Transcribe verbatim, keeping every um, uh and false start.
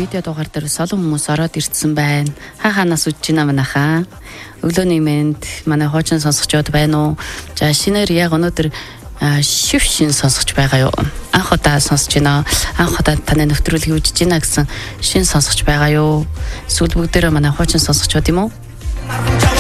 радио дугаар дээр олон хүмүүс ороод ирсэн байна. Хаа ханаас үдж байна манайхаа. Өглөөний мэнд манай хуучин сонсогчдод байна уу? За шинээр яг өнөөдөр шив шин сонсогч байгаа юу? Анх удаа сонсож байна. Анх удаа таны нэвтрүүлгийг үжиж байна гэсэн шин сонсогч байгаа юу? Эсвэл бүгдээрээ манай хуучин сонсогчдод юм уу?